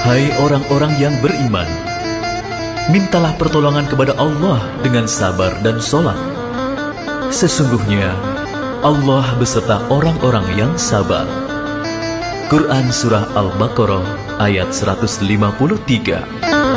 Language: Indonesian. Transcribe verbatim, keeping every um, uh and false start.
Hai orang-orang yang beriman, mintalah pertolongan kepada Allah dengan sabar dan sholat. Sesungguhnya Allah beserta orang-orang yang sabar. Quran Surah Al-Baqarah ayat seratus lima puluh tiga.